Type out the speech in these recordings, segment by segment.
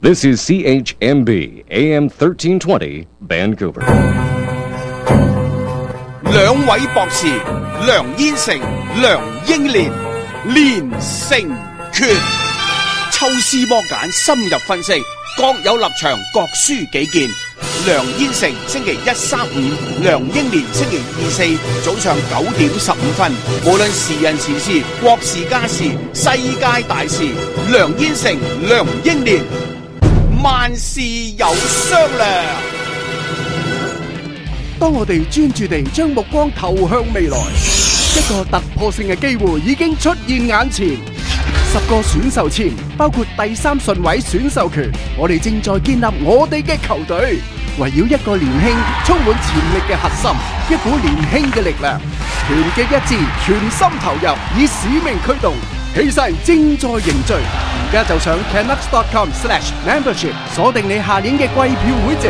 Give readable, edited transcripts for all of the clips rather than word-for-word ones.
This is CHMB AM 1320 Vancouver. 兩位博士梁燕成、梁英年連成拳，抽絲剝繭，深入分析，各有立場，各抒己見。梁燕成星期一、三、五，梁英年星期二、四早上9:15。無論時人時事、國事家事、世界大事，梁燕成、梁英年，萬事有商量。 當我哋專注地將目光投向未來，一個突破性嘅機會已經出現眼前。10個選秀簽，包括第3順位選秀權，我哋正在建立我哋嘅球隊，圍繞一個年輕、充滿潛力嘅核心，一股年輕嘅力量，團結一致，全心投入，以使命驅動，氣勢正在凝聚。而家就上 canucks.com/membership 鎖定你下年嘅季票會籍。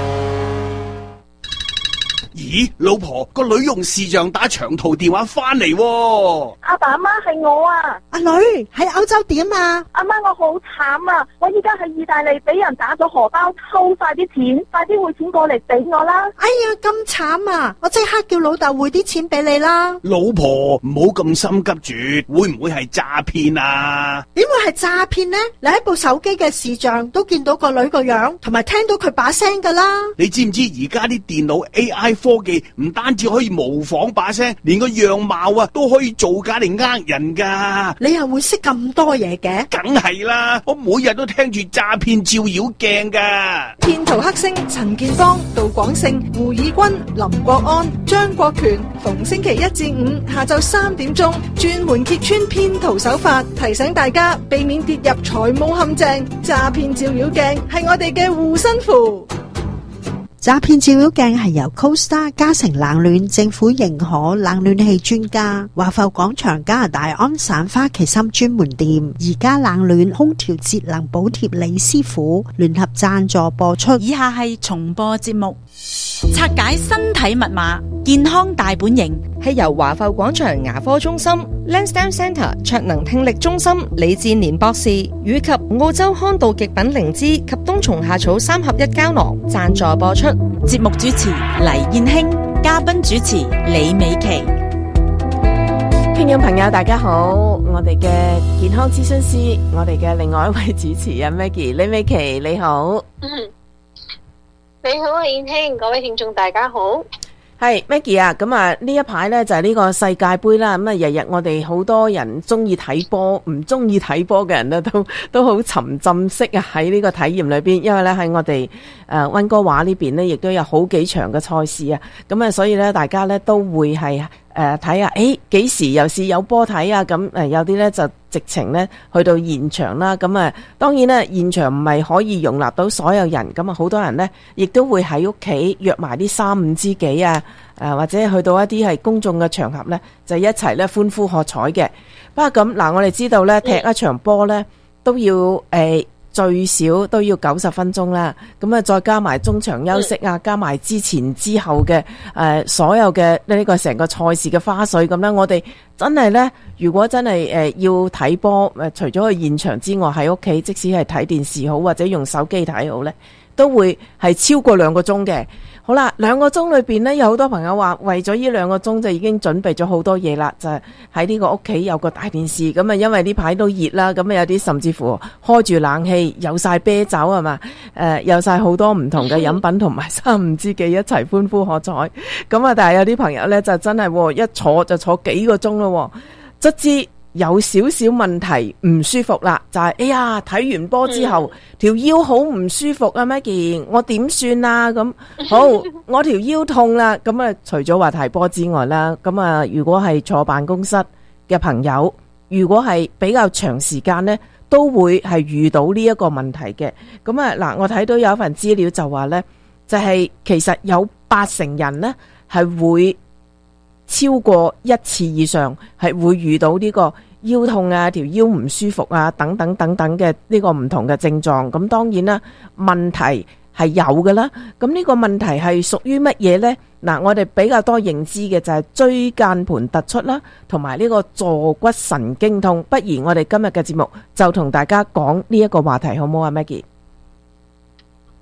咦，老婆，個女用視像打長途電話翻嚟喎。 阿爸阿媽係我啊。 阿女喺歐洲點啊？ 阿媽，我好慘啊！我依家喺意大利俾人打咗荷包，偷晒啲錢，快啲匯錢過嚟俾我啦！ 哎呀，咁慘啊！我即刻叫老豆匯啲錢俾你啦。 老婆，唔好咁心急住，會唔會係詐騙啊？ 點會係詐騙呢？你喺部手機嘅視像都見到個女個樣，同埋聽到佢把聲噶啦。 你知唔知而家啲電腦 AI 科技唔單止可以模仿把聲，連個樣貌啊都可以造假嚟呃人噶。 你又會識咁多嘢嘅？ 梗係啦，我每日都聽住詐騙照妖鏡噶。 騙徒黑星陳建邦、杜廣勝、胡以軍、林國安、張國權，逢星期一至五下晝3點鐘，專門揭穿騙徒手法，提醒大家避免跌入財務陷阱。詐騙照妖鏡係我哋嘅護身符。 詐騙照妖鏡係由 CoStar 嘉誠冷暖政府認可冷暖氣專家華埠廣場加拿大安省花旗參專門店而家冷暖空調節能補貼李師傅聯合贊助播出。 以下係重播節目。拆解身體密碼，健康大本營係由華埠廣場牙科中心 Lansdowne Centre 卓能聽力中心李志年博士以及澳洲康道極品靈芝及冬蟲夏草3合1膠囊贊助播出。 節目主持黎燕卿，嘉賓主持李美琪。 聽眾朋友大家好，我哋嘅健康諮詢師，我哋嘅另外一位主持人 Maggie 李美琪，你好。 你好啊，燕卿，各位聽眾大家好。 係 Maggie 啊，咁啊呢一排呢就係呢個世界盃啦，咁啊日日我哋好多人中意睇波，唔中意睇波嘅人呢都好沉浸式啊喺呢個體驗裏邊，因為呢喺我哋溫哥華呢邊呢亦都有好幾場嘅賽事啊，咁啊所以呢大家呢都會係睇下，幾時又是有波睇啊？咁有啲呢就直情呢去到現場啦。咁當然呢現場唔係可以容納到所有人，咁好多人呢亦都會喺屋企約埋啲3、5知己啊，或者去到一啲係公眾嘅場合呢，就一齊呢歡呼喝彩嘅。不過咁嗱，我哋知道呢踢一場波呢都要最少都要90分鐘啦，咁再加埋中場休息啊，加埋之前之後嘅所有嘅呢個成個賽事嘅花絮咁啦。我哋真係呢，如果真係要睇波，除咗去現場之外，喺屋企即使係睇電視好或者用手機睇好呢，都會係超過2個鐘嘅。好啦，2個鐘裏邊呢，有好多朋友話為咗呢2個鐘就已經準備咗好多嘢啦，就係喺呢個屋企有個大電視，咁因為呢排都熱啦，咁有啲甚至乎開住冷氣，有晒啤酒係嘛，有晒好多唔同嘅飲品同埋3、5知己一齊歡呼喝彩，咁但係有啲朋友呢，就真係一坐就坐幾個鐘咯，卒之有少少問題唔舒服啦，就係睇完波之後條腰好唔舒服啊 Maggie， 我點算啊？咁好，我條腰痛啦，咁除咗話睇波之外啦，咁如果係坐辦公室嘅朋友，如果係比較長時間呢，都會係遇到呢一個問題嘅。咁嗱，我睇到有一份資料就話呢，就係其實有80%人呢係會超過1次以上係會遇到呢個腰痛啊、條腰唔舒服啊等等等等嘅呢個唔同嘅症狀。咁當然啦，問題係有㗎啦。咁呢個問題係屬於乜嘢呢？嗱，我哋比較多認知嘅就係椎間盤突出啦，同埋呢個坐骨神經痛。不如我哋今日嘅節目就同大家講呢一個話題，好唔好啊 Maggie？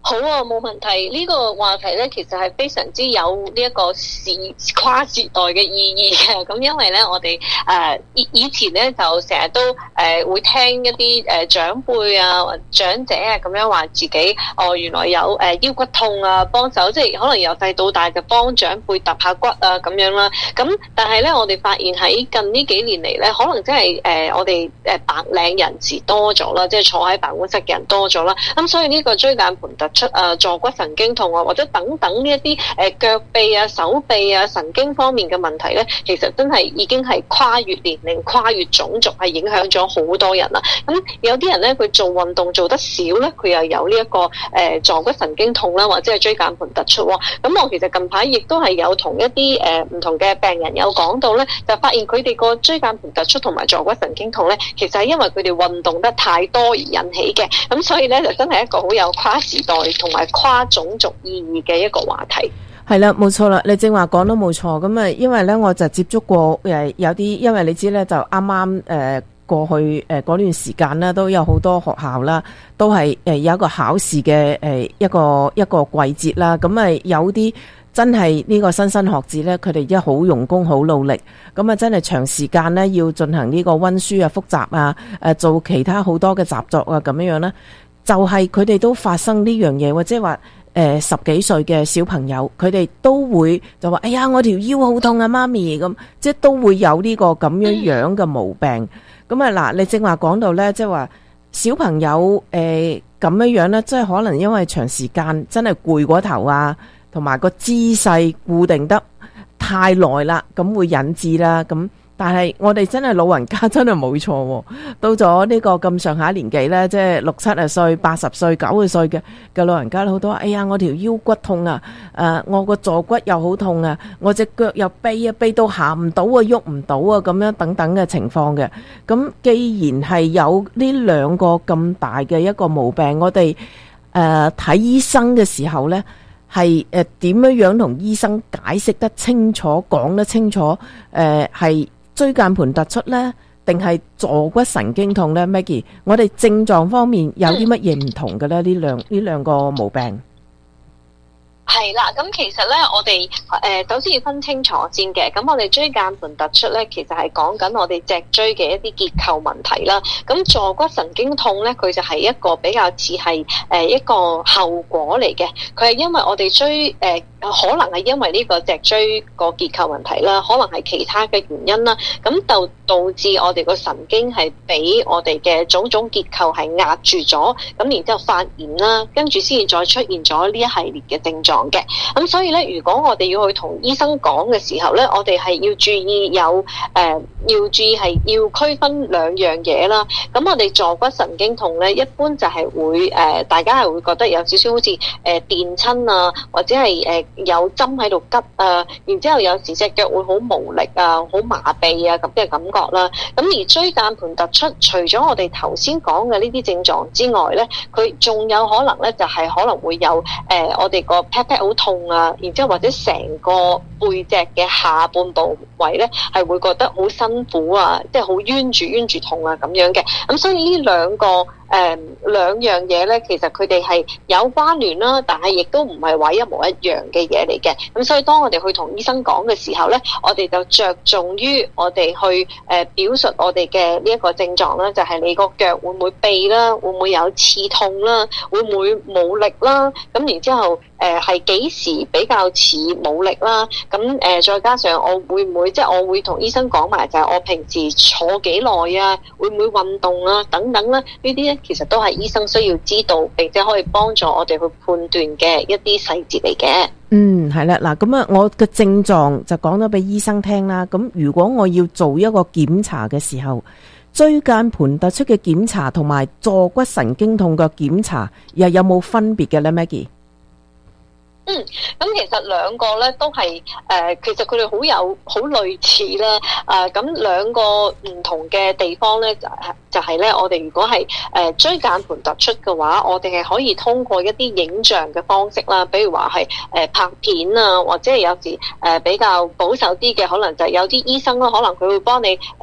好啊，冇問題。呢個話題咧，其實係非常之有呢一個跨時代嘅意義嘅。咁因為咧，我哋以前咧就成日都會聽一啲長輩啊、或長者啊咁樣話自己原來有腰骨痛啊，幫手即係可能由細到大就幫長輩揼下骨啊咁樣啦。咁但係咧，我哋發現喺近呢幾年嚟咧，可能真係我哋白領人士多咗啦，即係坐喺辦公室嘅人多咗啦。咁所以呢個椎間盤突出坐骨神經痛啊，或者等等呢一啲腳臂啊、手臂啊、神經方面嘅問題咧，其實真係已經係跨越年齡、跨越種族，係影響咗好多人啦。咁有啲人咧，佢做運動做得少咧，佢又有呢一個坐骨神經痛啦，或者係椎間盤突出。咁我其實近排亦都係有同一啲唔同嘅病人有講到咧，就發現佢哋個椎間盤突出同埋坐骨神經痛咧，其實係因為佢哋運動得太多而引起嘅。咁所以咧，就真係一個好有跨時代同埋跨種族意義嘅一個話題。 係啦，冇錯啦，你正話講都冇錯。咁啊，因為咧我就接觸過有啲，因為你知咧就啱啱過去嗰段時間咧，都有好多學校啦，都係有一個考試嘅一個季節啦。咁啊有啲真係呢個新生學子咧，佢哋一好用功、好努力，咁啊真係長時間咧要進行呢個溫書啊、複習啊、做其他好多嘅習作啊咁樣啦，就係佢哋都發生呢樣嘢，或者話10幾歲嘅小朋友，佢哋都會就話：哎呀，我條腰好痛啊，媽咪咁，即係都會有呢個咁樣嘅毛病。咁啊嗱，你正話講到咧，即係話小朋友咁樣咧，即係可能因為長時間真係攰過頭啊，同埋個姿勢固定得太耐啦，咁會引致啦咁。但係我哋真係老人家真係冇錯喎，到咗呢個咁上下年紀呢，即係60、70歲、80歲、90歲嘅老人家好多，哎呀我條腰骨痛啊，我個坐骨又好痛啊，我隻腳又痹到行唔到啊，喐唔到啊，咁樣等等嘅情況嘅。咁既然係有呢兩個咁大嘅一個毛病，我哋睇醫生嘅時候呢，係點樣同醫生解釋得清楚、講得清楚？係椎間盤突出呢，定係坐骨神經痛呢？ Maggie， 我哋症狀方面有啲乜嘢唔同嘅呢？呢兩個毛病。 係啦，咁其實咧，我哋首先要分清楚先嘅。咁我哋椎間盤突出咧，其實係講緊我哋脊椎嘅一啲結構問題啦。咁坐骨神經痛咧，佢就係一個比較似係一個後果嚟嘅。佢係因為我哋可能係因為呢個脊椎個結構問題啦，可能係其他嘅原因啦。咁就導致我哋個神經係俾我哋嘅種種結構係壓住咗，咁然之後發炎啦，跟住先至再出現咗呢一系列嘅症狀嘅。咁所以咧，如果我哋要去同醫生講嘅時候咧，我哋係要注意要注意係要區分兩樣嘢啦。咁我哋坐骨神經痛咧，一般就係會大家係會覺得有少少好似電親啊，或者係有針喺度拮啊，然之後有時隻腳會好無力啊、好麻痹啊咁嘅感覺啦。咁而椎間盤突出，除咗我哋頭先講嘅呢啲症狀之外咧，佢仲有可能咧就係可能會有我哋個 pat pat 好痛啊，然之後或者成個背脊嘅下半部位咧係會覺得好辛苦啊，即係好冤住痛啊咁樣嘅。咁所以呢兩樣嘢咧，其實佢哋係有關聯啦，但係亦都唔係話一模一樣嘅嘢嚟嘅。咁所以當我哋去同醫生講嘅時候咧，我哋就着重於我哋去表述我哋嘅呢一個症狀啦，就係你個腳會唔會痹啦，會唔會有刺痛啦，會唔會冇力啦，咁然之後係幾時比較似冇力啦，咁再加上我會唔會即係我會同醫生講埋就係我平時坐幾耐啊，會唔會運動啊等等啦，呢啲咧其實都係醫生需要知道並且可以幫助我哋去判斷嘅一啲細節嚟嘅。 係啦，嗱咁啊，我嘅症狀就講咗俾醫生聽啦。咁如果我要做一個檢查嘅時候，椎間盤突出嘅檢查同埋坐骨神經痛嘅檢查又有冇分別嘅呢 Maggie？ 咁其實兩個咧都係其實佢哋好類似啦。咁兩個唔同嘅地方咧就係咧，我哋如果係椎間盤突出嘅話，我哋係可以通過一啲影像嘅方式啦，比如話係拍片啊，或者係有時比較保守啲嘅，可能就有啲醫生啦，可能佢會幫你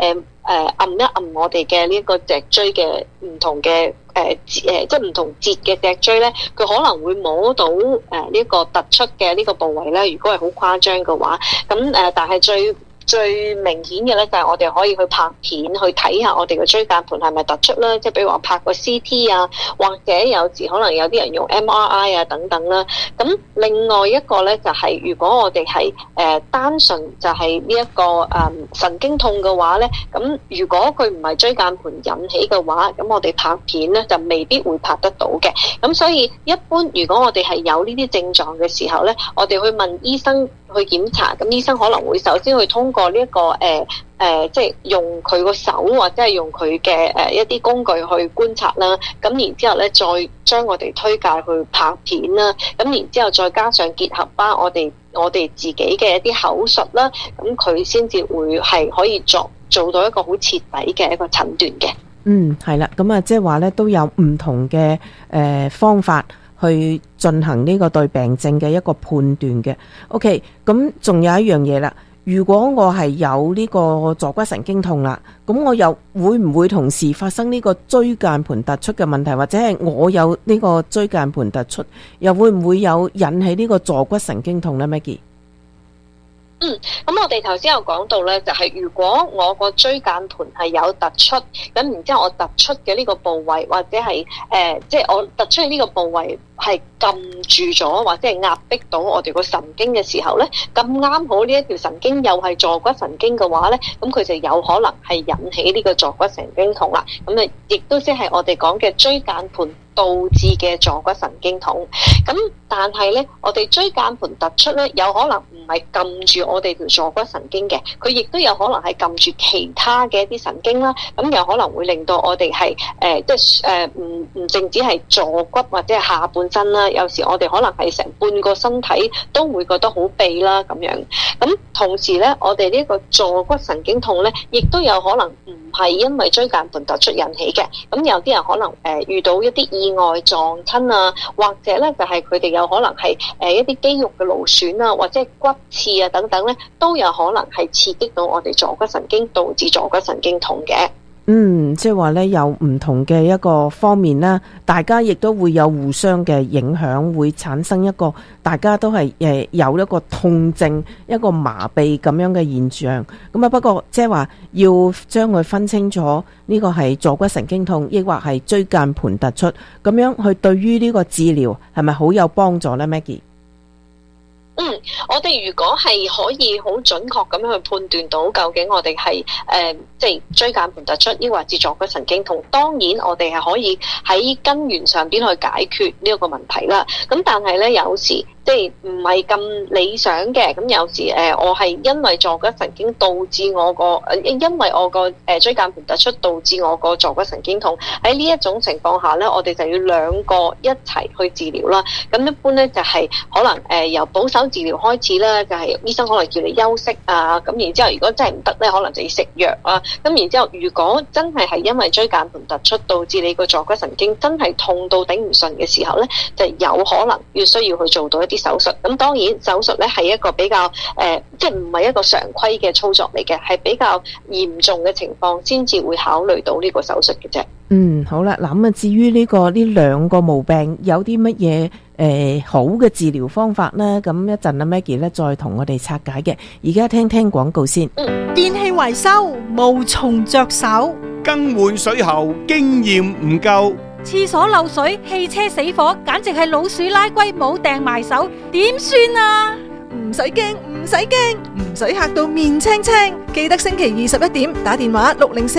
按一按我哋嘅呢個脊椎嘅唔同嘅即係唔同節嘅脊椎咧，佢可能會摸到呢個突出嘅呢個部位咧。如果係好誇張嘅話，咁但係最明顯嘅咧，就係我哋可以去拍片去睇下我哋嘅椎間盤係咪突出啦。即係比如話拍個 CT 啊，或者有時可能有啲人用 MRI 啊等等啦。咁另外一個咧就係、是、如果我哋係單純就係呢一個神經痛嘅話咧，咁如果佢唔係椎間盤引起嘅話，咁我哋拍片咧就未必會拍得到嘅。咁所以一般如果我哋係有呢啲症狀嘅時候咧，我哋去問醫生去檢查，咁醫生可能會首先去通過呢一個即係用佢個手或者係用佢嘅一啲工具去觀察啦。咁然之後咧，再將我哋推介去拍片啦。咁然之後再加上結合翻我哋自己嘅一啲口述啦，咁佢先至會係可以做到一個好徹底嘅一個診斷嘅。 係啦，咁啊，即係話咧都有唔同嘅方法去進行呢個對病症嘅一個判斷嘅。OK， 咁仲有一樣嘢啦，如果我係有呢個坐骨神經痛啦，咁我又會唔會同時發生呢個椎間盤突出嘅問題，或者係我有呢個椎間盤突出，又會唔會有引起呢個坐骨神經痛呢？ Maggie？ 咁我哋頭先有講到咧，就係如果我個椎間盤係有突出，咁然之後我突出嘅呢個部位，或者係即係我突出嘅呢個部位係撳住咗，或者係壓迫到我哋個神經嘅時候咧，咁啱好呢一條神經又係坐骨神經嘅話咧，咁佢就有可能係引起呢個坐骨神經痛啦。咁亦都即係我哋講嘅椎間盤導致嘅坐骨神經痛。咁但係咧，我哋椎間盤突出咧，有可能唔係撳住我哋條坐骨神經嘅，佢亦都有可能係撳住其他嘅一啲神經啦。咁有可能會令到我哋係即係唔淨止係坐骨或者係下半身啦，有時我哋可能係成半個身體都會覺得好痹啦咁樣。咁同時咧，我哋呢個坐骨神經痛咧，亦都有可能唔係因為椎間盤突出引起嘅。咁有啲人可能遇到一啲意外撞親啊，或者咧就係佢哋有可能係一啲肌肉嘅勞損啊，或者係骨刺啊等等咧，都有可能係刺激到我哋坐骨神經，導致坐骨神經痛嘅。 即係話咧有唔同嘅一個方面啦，大家亦都會有互相嘅影響，會產生一個大家都係有一個痛症、一個麻痹咁樣嘅現象。咁啊，不過即係話要將佢分清楚呢個係坐骨神經痛，抑或係椎間盤突出，咁樣去對於呢個治療係咪好有幫助呢？ Maggie？ 我哋如果係可以好準確咁樣去判斷到究竟我哋係即係椎間盤突出，抑或是坐骨神經痛，當然我哋係可以喺根源上邊去解決呢一個問題啦。咁但係咧，有時即係唔係咁理想嘅。咁有時我係因為坐骨神經導致我個因為我個椎間盤突出導致我個坐骨神經痛。喺呢一種情況下咧，我哋就要兩個一齊去治療啦。咁一般咧就係可能由保守治療開始啦，就係醫生可能叫你休息啊。咁然之後如果真係唔得咧，可能就要食藥啊。咁然之後如果真係因為椎間盤突出導致你個坐骨神經真係痛到頂唔順嘅時候咧，就有可能需要去做到一啲手術。咁當然手術咧係一個比較即係唔係一個常規嘅操作嚟嘅，係比較嚴重嘅情況先至會考慮到呢個手術嘅啫。 好啦，嗱咁啊，至於呢兩個毛病有啲乜嘢好嘅治療方法呢？咁一陣阿 Maggie 咧再同我哋拆解嘅。而家聽聽廣告先。 電器維修無從着手， 更換水喉經驗唔夠， 廁所漏水、汽車死火，簡直係老鼠拉龜冇掟埋手，點算啊？ 唔使驚，唔使驚，唔使嚇到面青青。記得星期21點打電話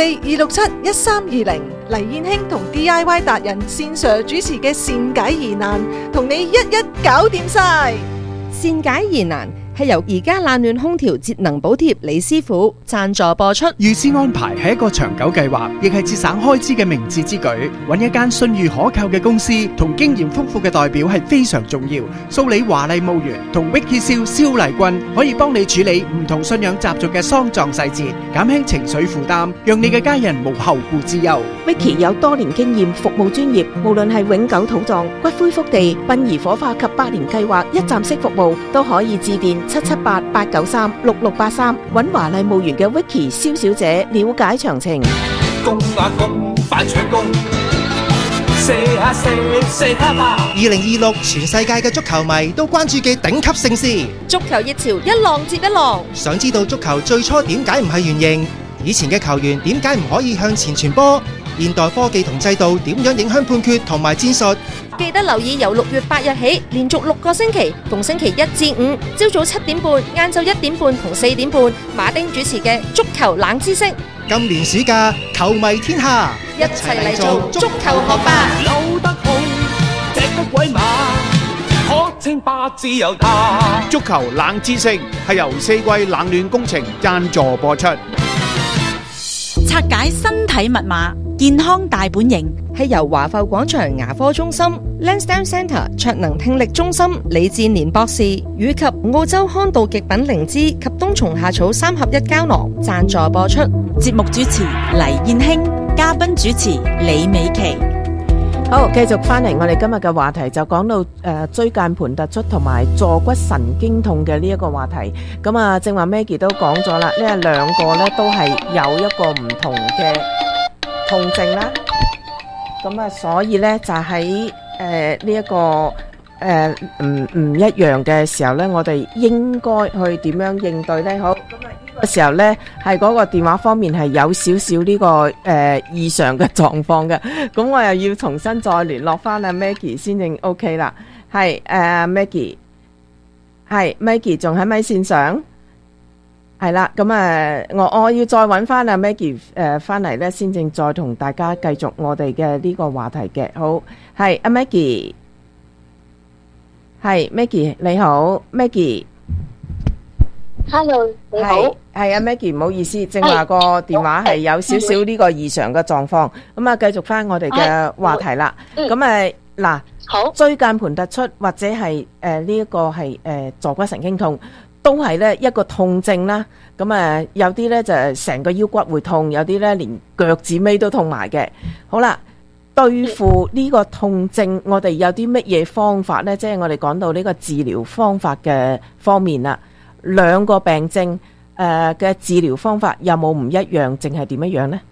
604-267-1320，黎燕卿同 DIY 達人線上主持嘅善解疑難，同你一一搞掂晒。 善解疑難係由而家冷暖空調節能補貼李師傅贊助播出。 預先安排係一個長久計劃，亦係節省開支嘅明智之舉。揾一間信譽可靠嘅公司同經驗豐富嘅代表係非常重要。蘇里華麗墓園同 Vicky 蕭麗君可以幫你處理唔同信仰習俗嘅喪葬細節，減輕情緒負擔，讓你嘅家人無後顧之憂。 Vicky 有多年經驗，服務專業，無論係永久土葬、骨灰福地、殯儀火化及百年計劃一站式服務，都可以致電 0778836683，揾華麗墓園嘅 Vicky 蕭小姐了解詳情。 公啊公，快搶攻！射啊射，射他吧！2026全世界嘅足球迷都關注嘅頂級盛事， 足球熱潮一浪接一浪。 想知道足球最初點解唔係圓形？以前嘅球員點解唔可以向前傳波？現代科技同制度點樣影響判決同埋戰術？ 記得留意由6月8日起，連續6個星期，逢星期1至5，朝早7點半、晏晝1點半同4點半，馬丁主持嘅足球冷知識。 今年暑假，球迷天下， 一齊嚟做足球學霸。 扭得好，踢得鬼馬，可稱霸自由他。 足球冷知識係由四季冷暖工程贊助播出。 拆解身體密碼，健康大本營， 係由華埠廣場牙科中心、Lansdowne Centre 卓能聽力中心李志年博士以及澳洲康道極品靈芝及冬蟲夏草3合1膠囊贊助播出。 節目主持黎燕卿，嘉賓主持李美琪。 好，繼續翻嚟，我哋今日嘅話題就講到椎間盤突出同埋坐骨神經痛嘅呢一個話題。咁啊，正話 Maggie 都講咗啦，呢兩個咧都係有一個唔同嘅痛症啦。咁啊，所以咧就喺呢一個唔一樣嘅時候咧，我哋應該去點樣應對咧？好，咁啊呢個時候咧係嗰個電話方面係有少少呢個異常嘅狀況嘅，咁我又要重新再聯絡翻阿 Maggie 先正 OK 啦。係Maggie， 係 Maggie 仲喺咪線上？係啦，咁我要再揾翻阿 Maggie 翻嚟咧，先正再同大家繼續我哋嘅呢個話題嘅。好，係阿 Maggie， 係 Maggie 你好 ，Maggie。Hello， 你好。 係阿 Maggie， 唔好意思，正話個電話係有少少呢個異常嘅狀況。咁啊，繼續翻我哋嘅話題啦。咁嗱，好，椎間盤突出或者係呢一個係坐骨神經痛，都係咧一個痛症啦。咁有啲咧就成個腰骨會痛，有啲咧連腳趾尾都痛埋嘅。好啦，對付呢個痛症，我哋有啲乜嘢方法咧？即係我哋講到呢個治療方法嘅方面啦。兩個病症嘅治療方法有冇唔一樣，淨係點樣呢？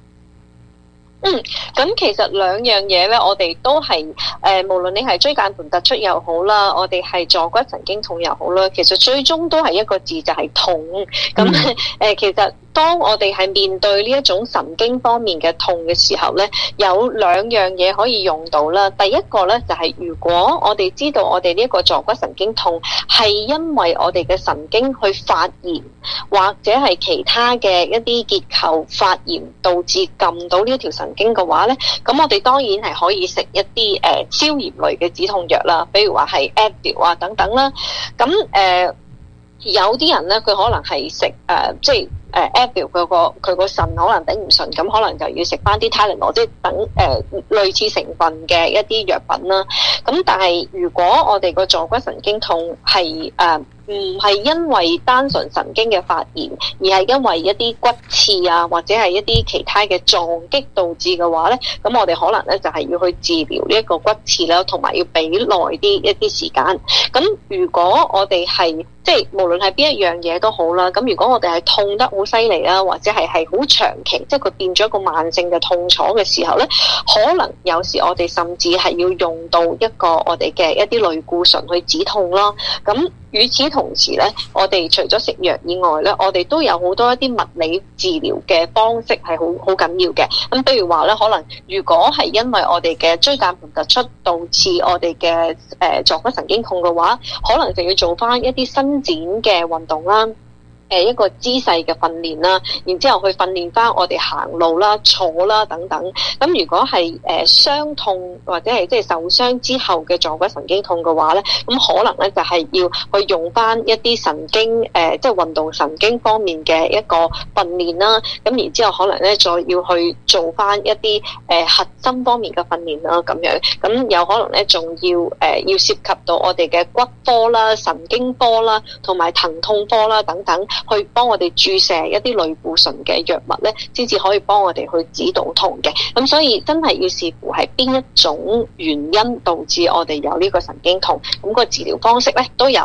咁其實兩樣嘢咧，我哋都係無論你係椎間盤突出又好啦，我哋係坐骨神經痛又好啦，其實最終都係一個字，就係痛。咁其實當我哋係面對呢一種神經方面嘅痛嘅時候咧，有兩樣嘢可以用到啦。第一個咧就係如果我哋知道我哋呢一個坐骨神經痛係因為我哋嘅神經去發炎，或者係其他嘅一啲結構發炎導致撳到呢一條神經嘅話咧，咁我哋當然係可以食一啲消炎類嘅止痛藥啦，比如話係 Advil 啊等等啦。咁有啲人咧，佢可能係食即係Advil 佢個腎可能頂唔順，咁可能就要食翻啲 Tylenol，即係等類似成分嘅一啲藥品啦。咁但係如果我哋個坐骨神經痛係唔係因為單純神經嘅發炎，而係因為一啲骨刺啊，或者係一啲其他嘅撞擊導致嘅話咧，咁我哋可能咧就係要去治療呢一個骨刺啦，同埋要俾耐啲一啲時間。咁如果我哋係即係無論係邊一樣嘢都好啦，咁如果我哋係痛得好犀利啦，或者係好長期，即係佢變咗一個慢性嘅痛楚嘅時候咧，可能有時我哋甚至係要用到一個我哋嘅一啲類固醇去止痛啦。咁與此同時咧，我哋除咗食藥以外咧，我哋都有好多一啲物理治療嘅方式係好緊要嘅。咁譬如話咧，可能如果係因為我哋嘅椎間盤突出導致我哋嘅坐骨神經痛嘅話，可能就要做翻一啲伸展嘅運動啦。一個姿勢嘅訓練啦，然之後去訓練翻我哋行路啦、坐啦等等。咁如果係傷痛或者係即係受傷之後嘅坐骨神經痛嘅話咧，咁可能咧就係要去用翻一啲神經即係運動神經方面嘅一個訓練啦。咁然之後可能咧再要去做翻一啲核心方面嘅訓練啦，咁樣。咁有可能咧仲要涉及到我哋嘅骨科啦、神經科啦，同埋疼痛科啦等等。去幫我哋注射一啲類固醇嘅藥物咧，先至可以幫我哋去止到痛嘅。咁所以真係要視乎係邊一種原因導致我哋有呢個神經痛，咁個治療方式咧都有唔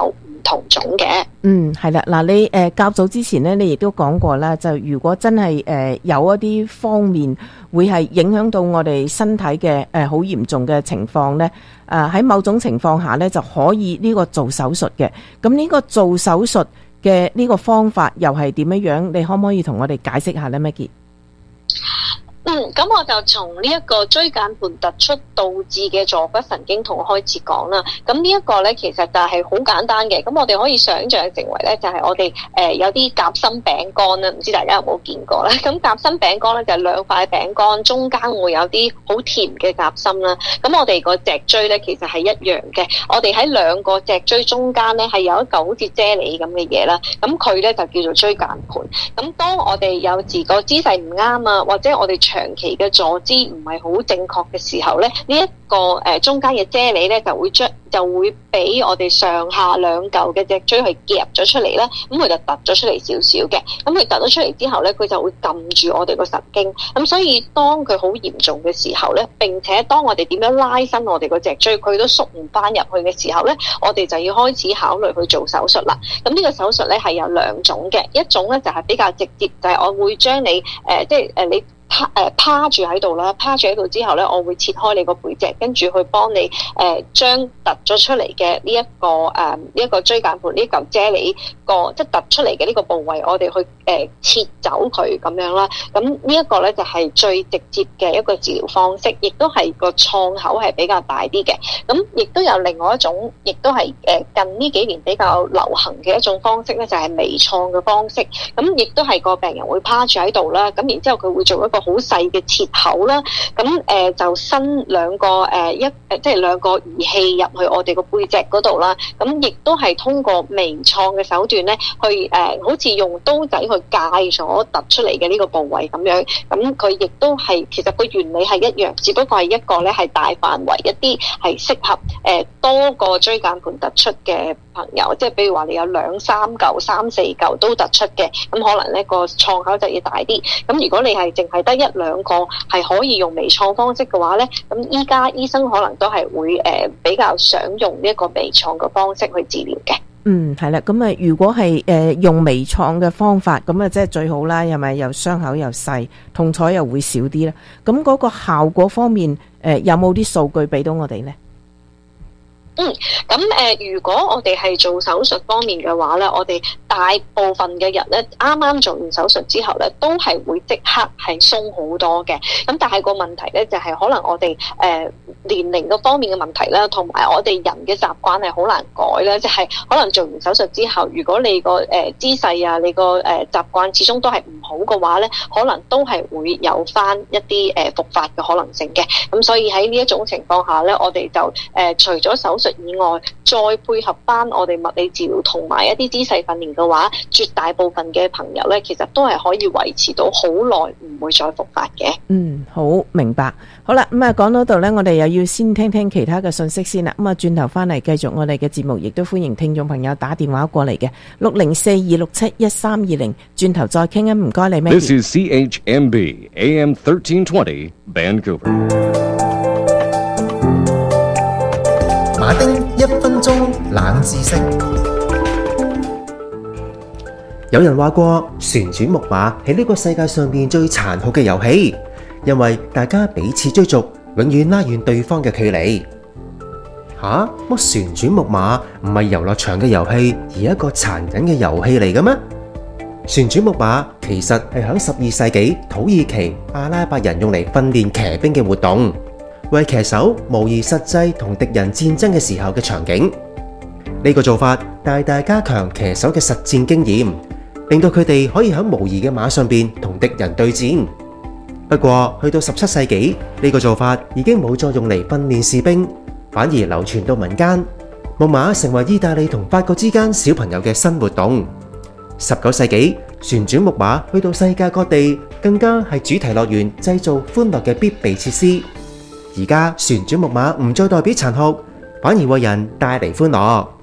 同種嘅。 係啦，嗱，你較早之前呢，你亦都講過啦，就如果真係有一啲方面會係影響到我哋身體嘅好嚴重嘅情況呢，喺某種情況下呢，就可以呢個做手術嘅。咁呢個做手術嘅呢個方法又係點樣樣？你可唔可以同我哋解釋下呢？Maggie？ 咁我就從呢一個椎間盤突出導致嘅坐骨神經痛開始講啦。咁呢一個咧，其實就係好簡單嘅。咁我哋可以想像成為咧，就係我哋有啲夾心餅乾啦，唔知大家有冇見過咧？咁夾心餅乾咧就係兩塊餅乾，中間會有啲好甜嘅夾心啦。咁我哋個脊椎咧其實係一樣嘅。我哋喺兩個脊椎中間咧係有一嚿好似啫喱咁嘅嘢啦。咁佢咧就叫做椎間盤。咁當我哋有時個姿勢唔啱啊，或者我哋長期嘅坐姿唔係好正確嘅時候咧，呢一個中間嘅啫喱咧就會俾我哋上下兩嚿嘅脊椎去夾咗出嚟啦，咁佢就突咗出嚟少少嘅，咁佢突咗出嚟之後咧，佢就會撳住我哋個神經，咁所以當佢好嚴重嘅時候咧，並且當我哋點樣拉伸我哋個脊椎，佢都縮唔翻入去嘅時候咧，我哋就要開始考慮去做手術啦。咁呢個手術咧係有兩種嘅，一種咧就係比較直接，就係我會將你你趴住喺度啦，趴住喺度之後咧，我會切開你個背脊，跟住去幫你將突咗出嚟嘅呢一個椎間盤呢嚿啫喱即係突出嚟嘅呢個部位，我哋去切走佢咁樣啦。咁呢一個咧就係最直接嘅一個治療方式，亦都係個創口係比較大啲嘅。咁亦都有另外一種，亦都係近呢幾年比較流行嘅一種方式咧，就係微創嘅方式。咁亦都係個病人會趴住喺度啦，咁然之後佢會做一個好細嘅切口啦，咁就伸兩個即係兩個儀器入去我哋個背脊嗰度啦，咁亦都係通過微創嘅手段咧，去好似用刀仔去界咗突出嚟嘅呢個部位咁樣，咁佢亦都係其實個原理係一樣，只不過係一個咧係大範圍一啲係適合多個椎間盤突出嘅朋友，即係比如話你有2、3嚿、3、4嚿都突出嘅，咁可能呢個創口就要大啲。咁如果你係淨係得1、2個係可以用微創方式嘅話咧，咁依家醫生可能都係會比較想用呢一個微創嘅方式去治療嘅。 係啦，咁啊，如果係用微創嘅方法，咁啊即係最好啦，係咪又傷口又細，痛楚又會少啲啦？咁嗰個效果方面，有冇啲數據俾到我哋咧？ 如果我哋係做手術方面嘅話咧，我哋大部分嘅人咧，啱啱做完手術之後咧，都係會即刻係鬆好多嘅。咁但係個問題咧，就係可能我哋年齡嗰方面嘅問題啦，同埋我哋人嘅習慣係好難改啦。即係可能做完手術之後，如果你個姿勢啊，你個習慣始終都係唔好嘅話咧，可能都係會有翻一啲復發嘅可能性嘅。咁所以喺呢一種情況下咧，我哋就除咗手術以外，再配合翻我哋物理治療同埋一啲姿勢訓練嘅話，絕大部分嘅朋友咧，其實都係可以維持到好耐，唔會再復發嘅。 好明白。好啦，咁啊講到度咧，我哋又要先聽聽其他嘅信息先啦。咁啊轉頭翻嚟繼續我哋嘅節目，亦都歡迎聽眾朋友打電話過嚟嘅604-267-1320。轉頭再傾啊，唔該你。 This is CHMB AM 1320 Vancouver。 馬丁1分鐘冷知識。有人話過，旋轉木馬係呢個世界上面最殘酷嘅遊戲，因為大家彼此追逐，永遠拉遠對方嘅距離。乜旋轉木馬唔係遊樂場嘅遊戲，而係一個殘忍嘅遊戲嚟嘅咩？旋轉木馬其實係響12世紀土耳其阿拉伯人用嚟訓練騎兵嘅活動，為騎手模擬實際同敵人戰爭嘅時候嘅場景。呢個做法大大加強騎手嘅實戰經驗，令到佢哋可以喺模擬嘅馬上邊同敵人對戰。不過去到17世紀，呢個做法已經冇再用嚟訓練士兵，反而流傳到民間。木馬成為意大利同法國之間小朋友嘅新活動。19世紀，旋轉木馬去到世界各地，更加係主題樂園製造歡樂嘅必備設施。而家旋轉木馬唔再代表殘酷，反而為人帶嚟歡樂。